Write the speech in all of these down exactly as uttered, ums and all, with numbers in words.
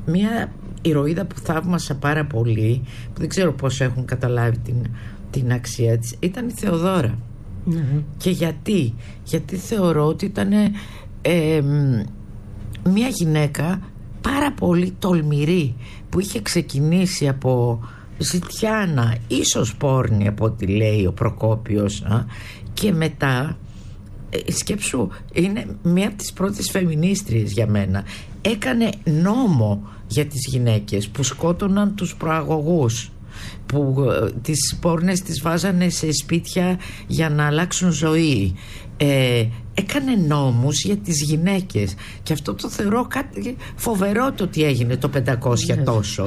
μια ηρωίδα που θαύμασα πάρα πολύ, που δεν ξέρω πώς έχουν καταλάβει την, την αξία της, ήταν η Θεοδόρα. Mm-hmm. Και γιατί? Γιατί θεωρώ ότι ήταν ε, μια γυναίκα πάρα πολύ τολμηρή, που είχε ξεκινήσει από ζητιάνα, ίσως πόρνη από ό,τι λέει ο Προκόπιος, α, και μετά ε, σκέψου, είναι μία από τις πρώτες φεμινίστριες για μένα. Έκανε νόμο για τις γυναίκες που σκότωναν τους προαγωγούς, που ε, τις πόρνες τις βάζανε σε σπίτια για να αλλάξουν ζωή. ε, έκανε νόμους για τις γυναίκες, και αυτό το θεωρώ κάτι φοβερό, το ότι έγινε το πεντακόσια τόσο.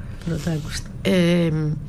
ε,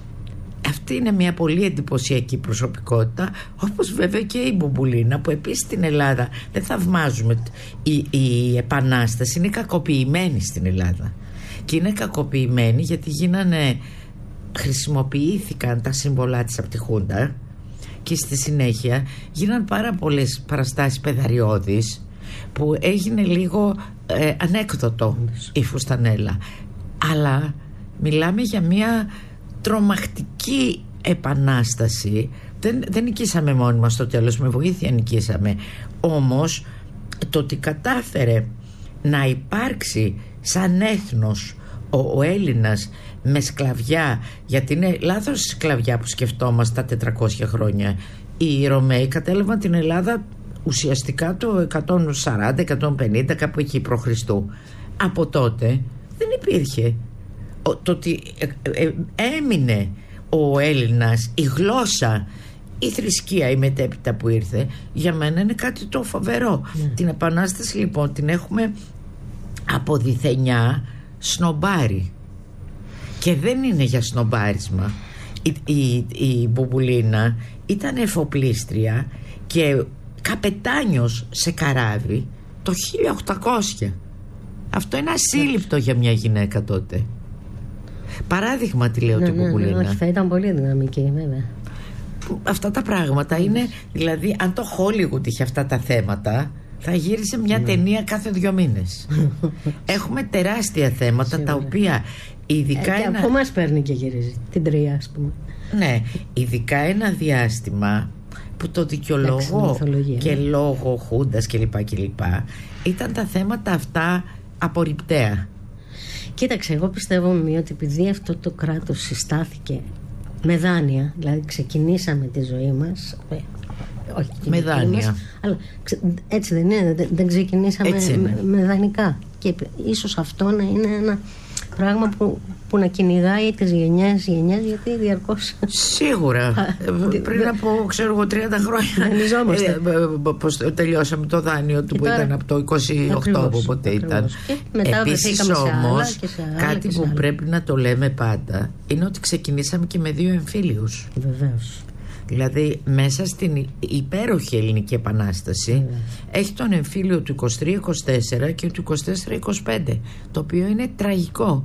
Αυτή είναι μια πολύ εντυπωσιακή προσωπικότητα, όπως βέβαια και η Μπουμπουλίνα, που επίσης στην Ελλάδα δεν θαυμάζουμε. Η, η Επανάσταση είναι κακοποιημένη στην Ελλάδα, και είναι κακοποιημένη γιατί γίνανε, χρησιμοποιήθηκαν τα σύμβολά της από τη Χούντα, και στη συνέχεια γίναν πάρα πολλές παραστάσεις παιδαριώδεις που έγινε λίγο ε, ανέκδοτο η φουστανέλα. Αλλά μιλάμε για μια τρομακτική επανάσταση. Δεν, δεν νικήσαμε μόνοι μας στο τέλος, με βοήθεια νικήσαμε. Όμως το ότι κατάφερε να υπάρξει σαν έθνος ο, ο Έλληνας με σκλαβιά, γιατί είναι λάθος σκλαβιά που σκεφτόμαστε τα τετρακόσια χρόνια. Οι Ρωμαίοι κατέλαβαν την Ελλάδα ουσιαστικά το εκατόν σαράντα εκατόν πενήντα, κάπου εκεί π.Χ. Από τότε δεν υπήρχε. Το ότι ε, ε, έμεινε ο Έλληνας, η γλώσσα, η θρησκεία, η μετέπειτα που ήρθε, για μένα είναι κάτι το φοβερό. Mm. Την Επανάσταση λοιπόν την έχουμε από διθενιά σνομπάρι, και δεν είναι για σνομπάρισμα. Η, η, η Μπουμπουλίνα ήταν εφοπλίστρια και καπετάνιος σε καράβι το χίλια οκτακόσια. Αυτό είναι ασύλληπτο για μια γυναίκα τότε. Παράδειγμα τη λέω, ναι, την Μπουμπουλίνα. Ναι, ναι, θα ήταν πολύ δυναμική, βέβαια. Αυτά τα πράγματα είναι, δηλαδή, αν το Hollywood είχε αυτά τα θέματα, θα γύρισε μια ναι. ταινία κάθε δύο μήνες. Έχουμε τεράστια θέματα, σίγουρα, τα οποία ειδικά. Ε, και ένα... από μας παίρνει και γυρίζει την τρία, ας πούμε. Ναι, ειδικά ένα διάστημα που το δικαιολογώ και ναι. λόγω Χούντας κλπ. κλπ. Ήταν τα θέματα αυτά απορριπταία. Κοίταξε, εγώ πιστεύω μία ότι επειδή αυτό το κράτος συστάθηκε με δάνεια, δηλαδή ξεκινήσαμε τη ζωή μας, όχι με δάνεια, μας, αλλά έτσι δεν είναι, δεν, δεν ξεκινήσαμε με, με δανεικά, και ίσως αυτό να είναι ένα πράγμα που, που να κυνηγάει τις γενιές, γενιές, γιατί διαρκώς. Σίγουρα. Πριν από, ξέρω εγώ, τριάντα χρόνια δανειζόμαστε. Πώς τελειώσαμε το δάνειο του, που τώρα, ήταν από το είκοσι οκτώ, από ποτέ ήταν. Επίσης όμως, κάτι που άλλα. Πρέπει να το λέμε πάντα είναι ότι ξεκινήσαμε και με δύο εμφύλιους. Βεβαίως. Δηλαδή μέσα στην υπέροχη ελληνική επανάσταση yeah. έχει τον εμφύλιο του είκοσι τρία είκοσι τέσσερα και του είκοσι τέσσερα είκοσι πέντε, το οποίο είναι τραγικό,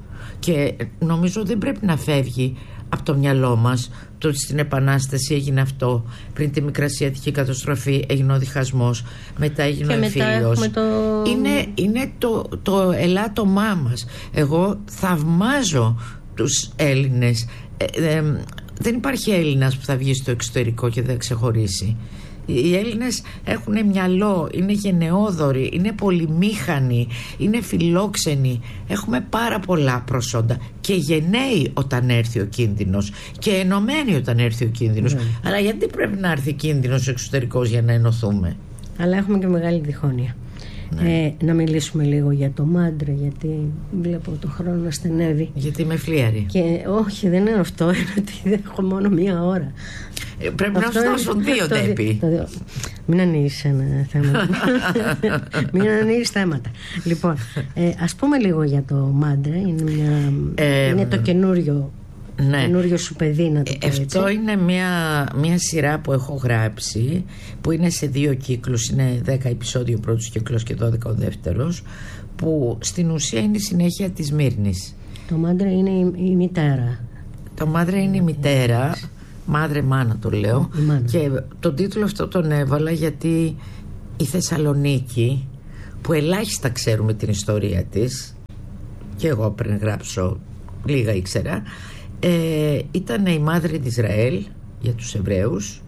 και νομίζω δεν πρέπει να φεύγει από το μυαλό μας το ότι στην επανάσταση έγινε αυτό, πριν τη Μικρασιατική καταστροφή έγινε ο διχασμός, μετά έγινε ο εμφύλιος. Το... είναι, είναι το, το ελάττωμά μας. Εγώ θαυμάζω τους Έλληνες. ε, ε, Δεν υπάρχει Έλληνας που θα βγει στο εξωτερικό και δεν ξεχωρίσει. Οι Έλληνες έχουν μυαλό, είναι γενναιόδοροι, είναι πολυμήχανοι, είναι φιλόξενοι. Έχουμε πάρα πολλά προσόντα, και γενναίοι όταν έρθει ο κίνδυνος, και ενωμένοι όταν έρθει ο κίνδυνος. Mm. Αλλά γιατί πρέπει να έρθει κίνδυνος εξωτερικός για να ενωθούμε? Αλλά έχουμε και μεγάλη διχόνοια. Ναι. Ε, να μιλήσουμε λίγο για το Μάντρε, γιατί βλέπω το χρόνο να στενεύει. Γιατί με φλίαρη. Και όχι, δεν είναι αυτό, είναι ότι έχω μόνο μία ώρα. Ε, πρέπει αυτό να σου δώσουν δύο τέπη. Μην ανοίγεις ένα θέμα. Μην ανοίγεις θέματα. Λοιπόν, ε, ας πούμε λίγο για το Μάντρε. Είναι, μια, ε, είναι το καινούριο, ναι. καινούριο σου παιδί, να το πω έτσι. Αυτό είναι μια, μια σειρά που έχω γράψει, που είναι σε δύο κύκλους. Είναι δέκα επεισόδιο ο πρώτος κύκλος και δώδεκα ο δεύτερος, που στην ουσία είναι η συνέχεια της Μύρνης. Το Μάντρε είναι η, η μητέρα. Το Μάντρε είναι η μητέρα. Μάδρε μάνα το λέω. Και τον τίτλο αυτό τον έβαλα γιατί η Θεσσαλονίκη, που ελάχιστα ξέρουμε την ιστορία της, και εγώ πριν γράψω λίγα ήξερα, ε, ήταν η μάδρη της Ισραήλ για τους Εβραίους,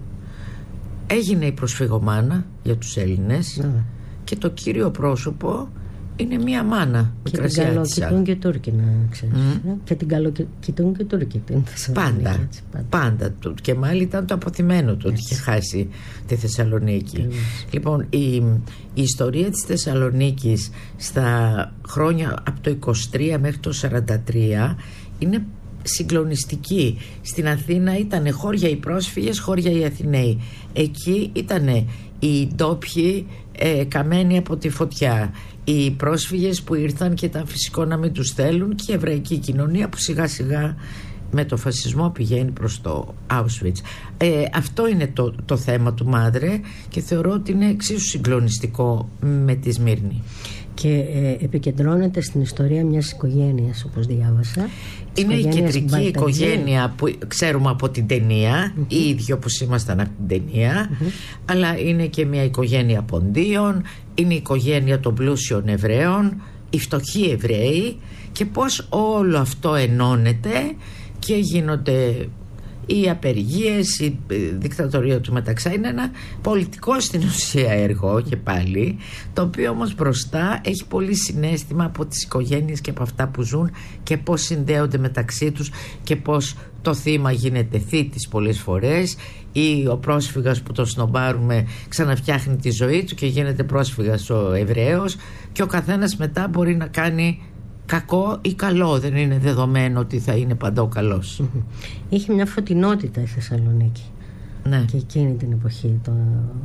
έγινε η προσφυγομάνα για τους Έλληνες, mm. και το κύριο πρόσωπο είναι μία μάνα. Και την καλοκοιτούν και Τούρκοι, να ξέρεις. Mm. Και την καλοκοιτούν και Τούρκοι. Πάντα, έτσι, πάντα. Πάντα. Και μάλιστα ήταν το αποθυμένο του ότι είχε χάσει τη Θεσσαλονίκη. Mm. Λοιπόν, η, η ιστορία της Θεσσαλονίκης στα χρόνια από το είκοσι τρία μέχρι το σαράντα τρία είναι συγκλονιστική. Στην Αθήνα ήταν χώρια οι πρόσφυγες, χώρια οι Αθηναίοι. Εκεί ήταν οι ντόπιοι ε, καμένοι από τη φωτιά, οι πρόσφυγες που ήρθαν και ήταν φυσικό να μην τους θέλουν, και η εβραϊκή κοινωνία που σιγά σιγά με το φασισμό πηγαίνει προς το Auschwitz. Ε, αυτό είναι το, το θέμα του Μάδρε, και θεωρώ ότι είναι εξίσου συγκλονιστικό με τη Σμύρνη. Και ε, επικεντρώνεται στην ιστορία μιας οικογένειας, όπως διάβασα. Είναι η κεντρική Μπαλτατζή. Οικογένεια που ξέρουμε από την ταινία, mm-hmm. οι ίδιοι όπως ήμασταν από την ταινία, mm-hmm. αλλά είναι και μια οικογένεια ποντίων, είναι η οικογένεια των πλούσιων Εβραίων, οι φτωχοί Εβραίοι, και πώς όλο αυτό ενώνεται και γίνονται οι απεργίες, η δικτατορία του Μεταξά. Είναι ένα πολιτικό στην ουσία έργο και πάλι, το οποίο όμως μπροστά έχει πολύ συναίσθημα από τις οικογένειες και από αυτά που ζουν και πώς συνδέονται μεταξύ τους και πώς το θύμα γίνεται θήτης πολλές φορές, ή ο πρόσφυγας που το σνομπάρουμε ξαναφτιάχνει τη ζωή του και γίνεται πρόσφυγας ο Εβραίος, και ο καθένας μετά μπορεί να κάνει κακό ή καλό, δεν είναι δεδομένο ότι θα είναι παντό καλός. Mm-hmm. Είχε μια φωτεινότητα η Θεσσαλονίκη, ναι. και εκείνη την εποχή το...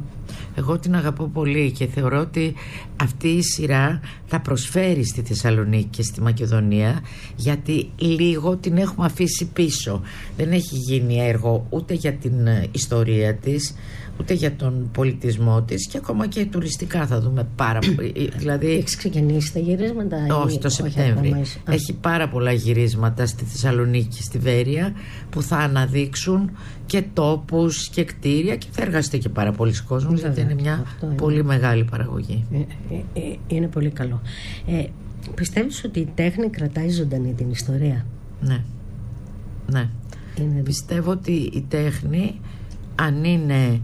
Εγώ την αγαπώ πολύ και θεωρώ ότι αυτή η σειρά θα προσφέρει στη Θεσσαλονίκη και στη Μακεδονία, γιατί λίγο την έχουμε αφήσει πίσω. Δεν έχει γίνει έργο ούτε για την ιστορία της, ούτε για τον πολιτισμό της, και ακόμα και τουριστικά θα δούμε πάρα πολύ. Δηλαδή, έχεις ξεκινήσει τα γυρίσματα? Όχι, το Σεπτέμβρη. Έχει πάρα πολλά γυρίσματα στη Θεσσαλονίκη, στη Βέρεια, που θα αναδείξουν και τόπους και κτίρια, και θα εργαστεί και πάρα πολλοί κόσμος, γιατί είναι μια πολύ είναι. μεγάλη παραγωγή. Ε, ε, ε, είναι πολύ καλό. Ε, πιστεύεις ότι η τέχνη κρατάει ζωντανή την ιστορία? Ναι, ναι. Είναι... Πιστεύω ότι η τέχνη, αν είναι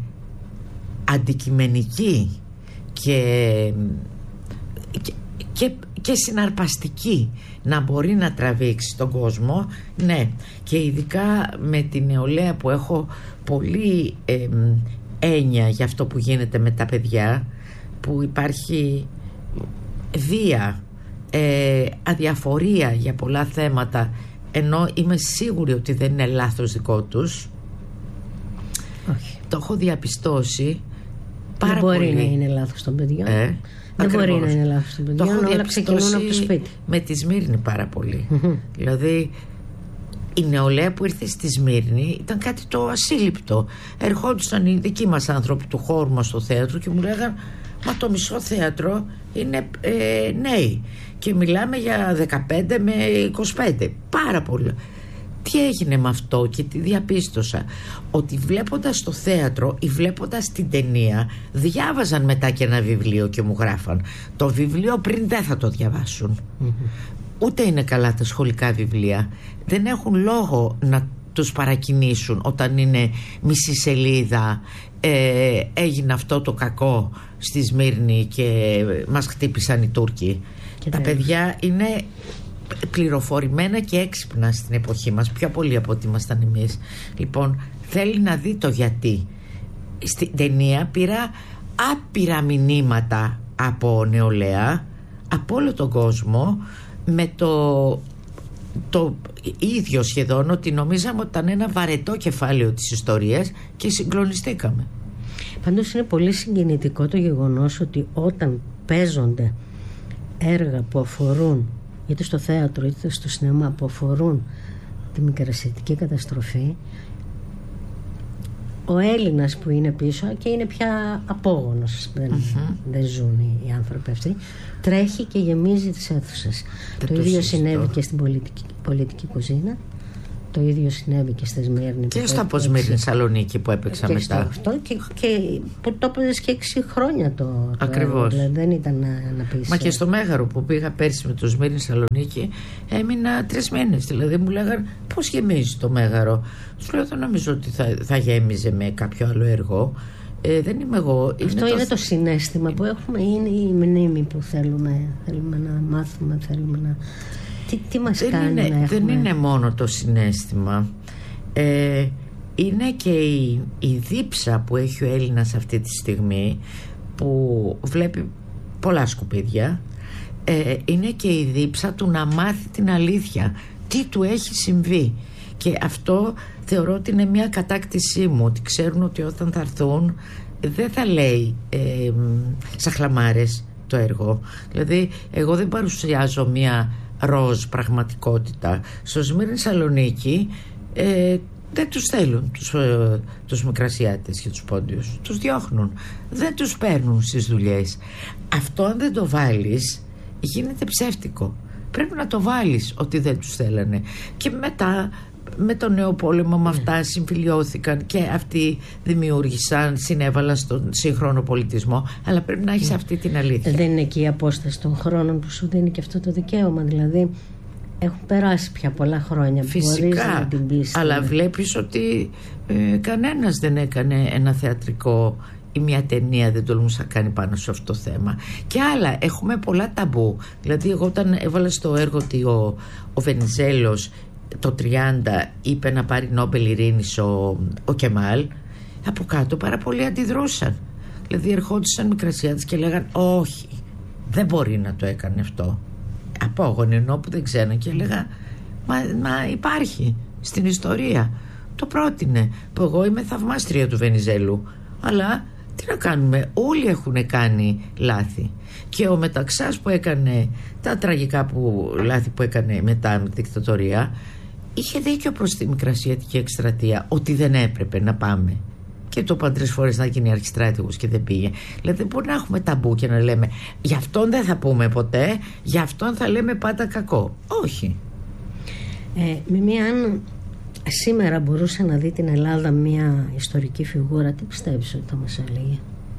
αντικειμενική και, και, και, και συναρπαστική, να μπορεί να τραβήξει τον κόσμο, ναι. Και ειδικά με την νεολαία που έχω πολύ ε, έννοια για αυτό που γίνεται με τα παιδιά, που υπάρχει βία, ε, αδιαφορία για πολλά θέματα, ενώ είμαι σίγουρη ότι δεν είναι λάθος δικό τους. Όχι. Το έχω διαπιστώσει πάρα δεν μπορεί πολύ. να είναι λάθος των παιδιών. Ε, δεν ακριβώς. Μπορεί να είναι λάθος των παιδιών. Το έχω όλα ξεκινούν από το σπίτι. Με τη Σμύρνη πάρα πολύ. Mm-hmm. Δηλαδή η νεολαία που ήρθε στη Σμύρνη ήταν κάτι το ασύλληπτο. Ερχόντουσαν οι δικοί μας άνθρωποι του χώρου μας στο θέατρο και μου λέγαν, μα το μισό θέατρο είναι ε, νέοι, και μιλάμε για δεκαπέντε με είκοσι πέντε. Πάρα πολύ. Τι έγινε με αυτό, και τι διαπίστωσα? Ότι βλέποντας το θέατρο ή βλέποντας την ταινία, διάβαζαν μετά και ένα βιβλίο και μου γράφαν, το βιβλίο πριν δεν θα το διαβάσουν. Mm-hmm. Ούτε είναι καλά τα σχολικά βιβλία. Δεν έχουν λόγο να τους παρακινήσουν όταν είναι μισή σελίδα, ε, έγινε αυτό το κακό στη Σμύρνη και μας χτύπησαν οι Τούρκοι. Και τα τέλος. Παιδιά είναι πληροφορημένα και έξυπνα στην εποχή μας, πιο πολύ από ό,τι ήμασταν εμείς. Λοιπόν, θέλει να δει το γιατί. Στην ταινία πήρα άπειρα μηνύματα από νεολαία, από όλο τον κόσμο, με το, το ίδιο σχεδόν, ότι νομίζαμε ότι ήταν ένα βαρετό κεφάλαιο της ιστορίας, και συγκλονιστήκαμε. Πάντως είναι πολύ συγκινητικό το γεγονός ότι όταν παίζονται έργα που αφορούν, είτε στο θέατρο είτε στο σινεμά, που αφορούν τη μικρασιατική καταστροφή, ο Έλληνας που είναι πίσω και είναι πια απόγονος, δεν, mm-hmm. δεν ζουν οι άνθρωποι αυτοί, τρέχει και γεμίζει τις αίθουσες. Το ίδιο συνέβη και στην πολιτική, πολιτική κουζίνα, Το ίδιο συνέβη και στη Σμύρνη. Και στο από Σμύρνη Σαλονίκη που έπαιξα και μετά. Αυτό και, και που το έπαιζες και έξι χρόνια το. Ακριβώς. Το έργο, δεν ήταν να, να πεις. Μα και στο Μέγαρο που πήγα πέρσι με το Σμύρνη Σαλονίκη έμεινα τρεις μήνες. Δηλαδή μου λέγανε πώς γεμίζει το Μέγαρο. Τους λέω δεν νομίζω ότι θα, θα γέμιζε με κάποιο άλλο έργο. Ε, δεν είμαι εγώ. Αυτό είναι, είναι το... το συναίσθημα που έχουμε, είναι η μνήμη που θέλουμε, θέλουμε να μάθουμε, θέλουμε να. Τι, τι μας δεν κάνει είναι, να έχουμε... δεν είναι μόνο το συναίσθημα. Ε, είναι και η, η δίψα που έχει ο Έλληνας αυτή τη στιγμή, που βλέπει πολλά σκουπίδια. Ε, είναι και η δίψα του να μάθει την αλήθεια, τι του έχει συμβεί. Και αυτό θεωρώ ότι είναι μια κατάκτησή μου, ότι ξέρουν ότι όταν θα έρθουν δεν θα λέει ε, σαχλαμάρες το έργο. Δηλαδή εγώ δεν παρουσιάζω μια ροζ πραγματικότητα. Στο Σμύρνη Σαλονίκη ε, δεν τους θέλουν τους, ε, τους Μικρασιάτες και τους Πόντιους. Τους διώχνουν, δεν τους παίρνουν στις δουλειές. Αυτό αν δεν το βάλεις γίνεται ψεύτικο. Πρέπει να το βάλεις ότι δεν τους θέλανε. Και μετά με το νέο πόλεμο με αυτά συμφιλιώθηκαν και αυτοί δημιούργησαν, συνέβαλαν στον σύγχρονο πολιτισμό, αλλά πρέπει να έχεις αυτή την αλήθεια. Δεν είναι και η απόσταση των χρόνων που σου δίνει και αυτό το δικαίωμα, δηλαδή έχουν περάσει πια πολλά χρόνια. Φυσικά, να την πεις, αλλά ναι. βλέπεις ότι ε, κανένας δεν έκανε ένα θεατρικό ή μια ταινία, δεν τολμούσα να κάνει πάνω σε αυτό το θέμα. Και άλλα, έχουμε πολλά ταμπού. Δηλαδή εγώ όταν έβαλα στο έργο ότι ο, ο Βενιζέλος το τριάντα είπε να πάρει Νόμπελ Ειρήνης ο, ο Κεμάλ, από κάτω πάρα πολλοί αντιδρούσαν. Δηλαδή ερχόντουσαν Μικρασιάτες και λέγαν όχι, δεν μπορεί να το έκανε αυτό. Απόγονοι ενώ που δεν ξέραν, και έλεγα μα, μα υπάρχει στην ιστορία, το πρότεινε, που εγώ είμαι θαυμάστρια του Βενιζέλου, αλλά τι να κάνουμε, όλοι έχουν κάνει λάθη. Και ο Μεταξάς που έκανε τα τραγικά που, λάθη που έκανε μετά με τη δικτατορία, είχε δίκιο προς τη Μικρασιατική εκστρατεία ότι δεν έπρεπε να πάμε. Και το είπαν τρεις φορές να γίνει αρχιστράτηγος και δεν πήγε. Δηλαδή δεν μπορεί να έχουμε ταμπού και να λέμε γι' αυτόν δεν θα πούμε ποτέ, γι' αυτόν θα λέμε πάντα κακό. Όχι. Ε, Μιμή, αν σήμερα μπορούσε να δει την Ελλάδα μια ιστορική φιγούρα, τι πιστεύεις ότι θα μας έλεγε?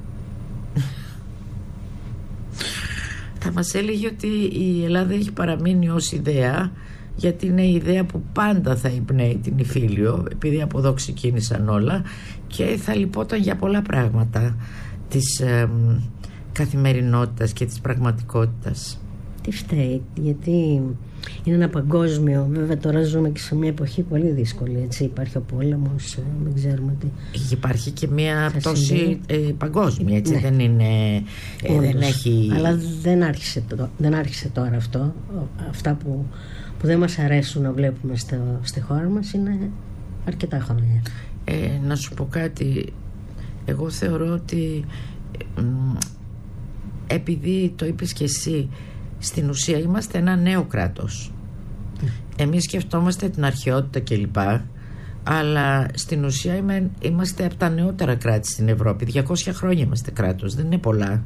Θα μας έλεγε ότι η Ελλάδα έχει παραμείνει ως ιδέα, γιατί είναι η ιδέα που πάντα θα εμπνέει την Ιφίλιο, επειδή από εδώ ξεκίνησαν όλα, και θα λυπόταν για πολλά πράγματα της ε, καθημερινότητας και της πραγματικότητας. Τι φταίει, γιατί είναι ένα παγκόσμιο, βέβαια τώρα ζούμε και σε μια εποχή πολύ δύσκολη, έτσι, υπάρχει ο πόλεμος, δεν ξέρουμε τι. Υπάρχει και μια πτώση ε, παγκόσμια, έτσι, ναι. δεν είναι ε, δεν έχει... Αλλά δεν άρχισε, δεν άρχισε τώρα αυτό. Αυτά που, που δεν μας αρέσουν να βλέπουμε στο, στη χώρα μας είναι αρκετά χρόνια. ε, Να σου πω κάτι, εγώ θεωρώ ότι ε, επειδή το είπες και εσύ, στην ουσία είμαστε ένα νέο κράτος. Εμείς σκεφτόμαστε την αρχαιότητα κλπ, αλλά στην ουσία είμαι, είμαστε από τα νεότερα κράτη στην Ευρώπη. διακόσια χρόνια είμαστε κράτος, δεν είναι πολλά.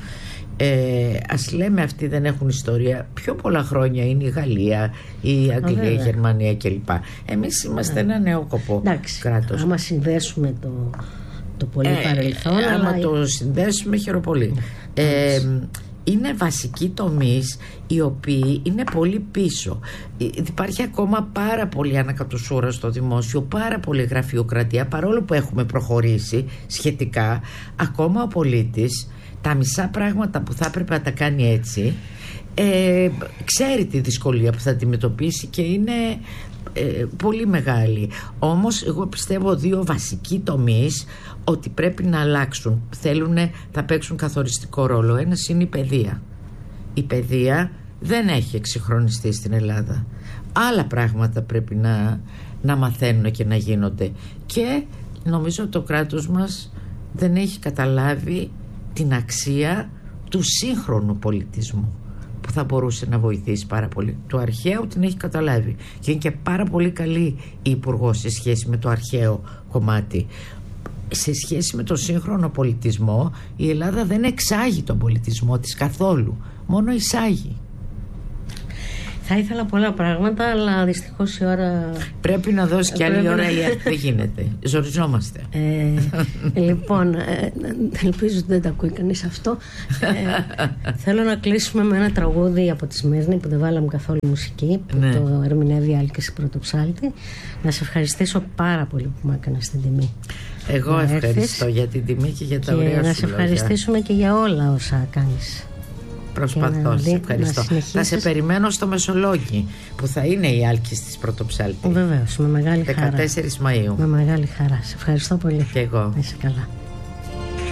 ε, Ας λέμε αυτοί δεν έχουν ιστορία, πιο πολλά χρόνια είναι η Γαλλία, η Αγγλία, Α, η Γερμανία κλπ. Εμείς είμαστε Α, ένα νεόκοπο κράτος. Άμα συνδέσουμε το, το πολύ ε, παρελθόν, ε, άμα αλλά... το συνδέσουμε χειροπολί. ε, Είναι βασικοί τομείς οι οποίοι είναι πολύ πίσω. Υπάρχει ακόμα πάρα πολύ ανακατοσούρα στο δημόσιο, πάρα πολύ γραφειοκρατία, παρόλο που έχουμε προχωρήσει σχετικά. Ακόμα ο πολίτης τα μισά πράγματα που θα έπρεπε να τα κάνει έτσι, ε, ξέρει τη δυσκολία που θα αντιμετωπίσει και είναι ε, πολύ μεγάλη. Όμως εγώ πιστεύω δύο βασικοί τομείς ότι πρέπει να αλλάξουν, θέλουν, θα παίξουν καθοριστικό ρόλο. Ένας είναι η παιδεία. Η παιδεία δεν έχει εξυγχρονιστεί στην Ελλάδα. Άλλα πράγματα πρέπει να, να μαθαίνουν και να γίνονται. Και νομίζω ότι το κράτος μας δεν έχει καταλάβει την αξία του σύγχρονου πολιτισμού, που θα μπορούσε να βοηθήσει πάρα πολύ. Του αρχαίου την έχει καταλάβει και είναι και πάρα πολύ καλή η υπουργός σε σχέση με το αρχαίο κομμάτι. Σε σχέση με το σύγχρονο πολιτισμό, η Ελλάδα δεν εξάγει τον πολιτισμό της καθόλου, μόνο εισάγει. Θα ήθελα πολλά πράγματα, αλλά δυστυχώς η ώρα... Πρέπει να δώσει κι άλλη ώρα, η ΕΡΤ δεν γίνεται. Ζοριζόμαστε. Ε, λοιπόν, ε, ελπίζω ότι δεν τα ακούει κανείς αυτό. Ε, θέλω να κλείσουμε με ένα τραγούδι από τη Σμύρνη που δεν βάλαμε καθόλου μουσική, που ναι. το ερμηνεύει η Άλκης Πρωτοψάλτη. Να σε ευχαριστήσω πάρα πολύ που μου έκανες την τιμή. Εγώ ευχαριστώ για την τιμή και για τα και ωραία σου λόγια. Να σε ευχαριστήσουμε και για όλα όσα κάνεις. Προσπαθώ, σε ευχαριστώ. Θα σε περιμένω στο Μεσολόγγι, που θα είναι η Άλκης της Πρωτοψάλτη. Βεβαίως, με μεγάλη χαρά. δεκατέσσερις Μαΐου. Με μεγάλη χαρά. Σε ευχαριστώ πολύ. Και εγώ. Είσαι καλά.